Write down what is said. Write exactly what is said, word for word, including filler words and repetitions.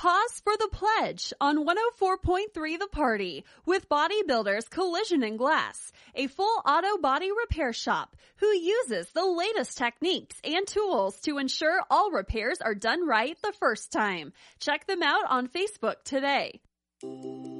pause for the pledge on one oh four point three The Party with Bodybuilders Collision and Glass, a full auto body repair shop who uses the latest techniques and tools to ensure all repairs are done right the first time. Check them out on Facebook today.